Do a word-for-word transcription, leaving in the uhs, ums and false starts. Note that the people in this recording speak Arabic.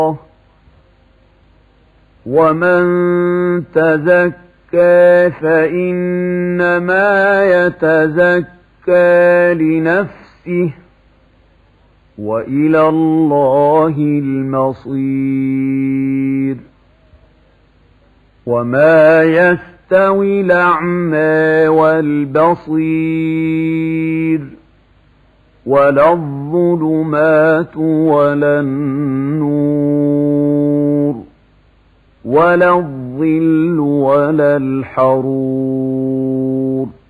ومن تزكى فإنما يتزكى لنفسه وإلى الله المصير وما يستوي الأعمى والبصير ولا الظلمات ولا النور ولا الظل ولا الحرور